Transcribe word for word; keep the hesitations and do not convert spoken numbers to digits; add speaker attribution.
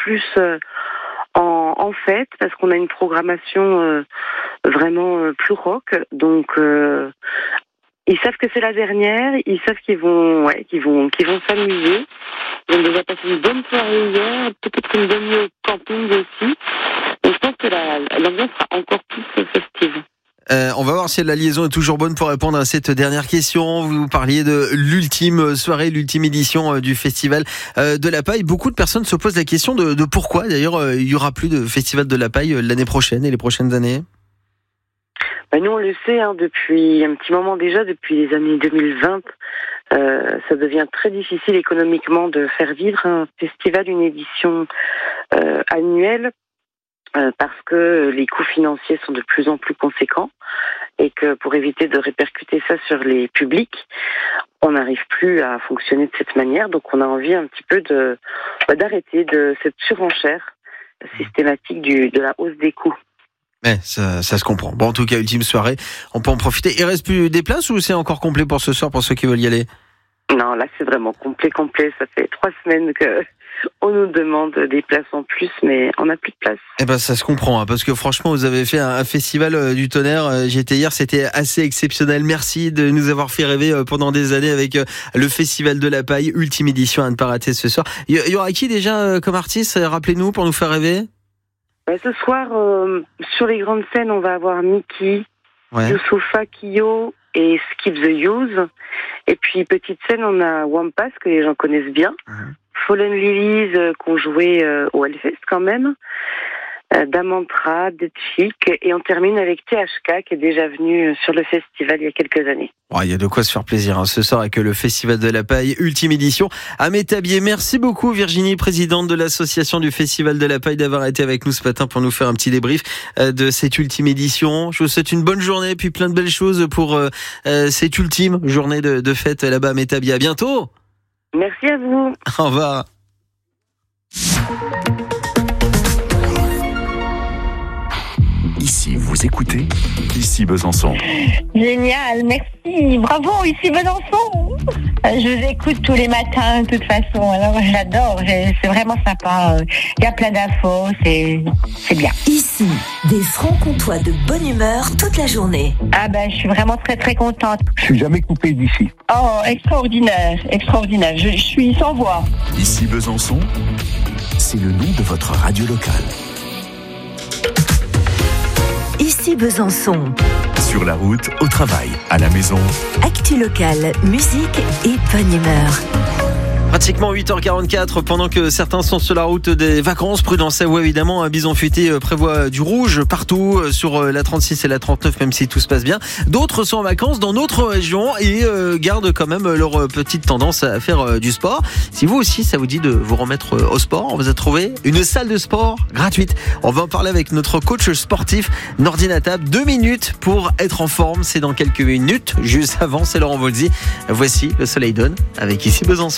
Speaker 1: plus euh, en, en fête parce qu'on a une programmation euh, vraiment euh, plus rock. Donc euh, ils savent que c'est la dernière, ils savent qu'ils vont, ouais, qu'ils vont, qu'ils vont s'amuser. Ils ont déjà passé une bonne soirée hier, peut-être une bonne nuit au camping aussi. Donc je pense que la, l'ambiance sera encore plus festive.
Speaker 2: Euh, on va voir si la liaison est toujours bonne pour répondre à cette dernière question. Vous parliez de l'ultime soirée, l'ultime édition du Festival de la Paille. Beaucoup de personnes se posent la question de, de pourquoi d'ailleurs il y aura plus de Festival de la Paille l'année prochaine et les prochaines années.
Speaker 1: Ben nous on le sait hein, depuis un petit moment déjà, depuis les années deux mille vingt, euh, ça devient très difficile économiquement de faire vivre un festival, une édition euh, annuelle. Euh, parce que les coûts financiers sont de plus en plus conséquents et que pour éviter de répercuter ça sur les publics, on n'arrive plus à fonctionner de cette manière. Donc on a envie un petit peu de d'arrêter de cette surenchère systématique du, de la hausse des coûts.
Speaker 2: Mais ça, ça se comprend. Bon, en tout cas, ultime soirée, on peut en profiter. Il reste plus des places ou c'est encore complet pour ce soir pour ceux qui veulent y aller ?
Speaker 1: Non, là c'est vraiment complet, complet. Ça fait trois semaines que on nous demande des places en plus, mais on n'a plus de place.
Speaker 2: Eh ben, ça se comprend, hein, parce que franchement, vous avez fait un, un festival euh, du tonnerre. Euh, j'y étais hier, c'était assez exceptionnel. Merci de nous avoir fait rêver euh, pendant des années avec euh, le Festival de la Paille, ultime édition à ne pas rater ce soir. Il y, y aura qui déjà euh, comme artiste ? Rappelez-nous pour nous faire rêver.
Speaker 1: Ben, ce soir, euh, sur les grandes scènes, on va avoir Mickey, ouais. Youssoufa Kyo et Skip the Use. Et puis, petite scène, on a Wampas, que les gens connaissent bien. Mmh. Fallen Lilies, euh, qu'on jouait euh, au Hellfest quand même. Euh, Damantra, Dead Chic. Et on termine avec T H K, qui est déjà venu sur le festival il y a quelques années.
Speaker 2: Ouais, il y a de quoi se faire plaisir hein, ce soir avec le Festival de la Paille, ultime édition à Métabier. Merci beaucoup Virginie, présidente de l'association du Festival de la Paille, d'avoir été avec nous ce matin pour nous faire un petit débrief euh, de cette ultime édition. Je vous souhaite une bonne journée et puis plein de belles choses pour euh, euh, cette ultime journée de, de fête là-bas à Métabier. À bientôt.
Speaker 1: Merci à vous.
Speaker 2: Au revoir.
Speaker 3: Ici, vous écoutez Ici Besançon.
Speaker 4: Génial, merci, bravo, Ici Besançon. Je vous écoute tous les matins de toute façon, alors j'adore, c'est vraiment sympa. Il y a plein d'infos, c'est, c'est bien.
Speaker 5: Ici, des francs-comtois de bonne humeur toute la journée.
Speaker 4: Ah ben, je suis vraiment très très contente.
Speaker 6: Je suis jamais coupé d'ici.
Speaker 4: Oh, extraordinaire, extraordinaire, je, je suis sans voix.
Speaker 3: Ici Besançon, c'est le nom de votre radio locale.
Speaker 5: Ici Besançon.
Speaker 3: Sur la route, au travail, à la maison.
Speaker 5: Actu locale, musique et bonne humeur.
Speaker 2: Pratiquement huit heures quarante-quatre, pendant que certains sont sur la route des vacances. Prudence à vous évidemment, un Bison Futé prévoit du rouge partout sur la trente-six et la trente-neuf, même si tout se passe bien. D'autres sont en vacances dans notre région et euh, gardent quand même leur petite tendance à faire euh, du sport. Si vous aussi ça vous dit de vous remettre au sport, on vous a trouvé une salle de sport gratuite. On va en parler avec notre coach sportif Nordine Attab. Deux minutes pour être en forme, c'est dans quelques minutes. Juste avant, c'est Laurent Volzy. Voici Le Soleil donne avec Ici Besançon.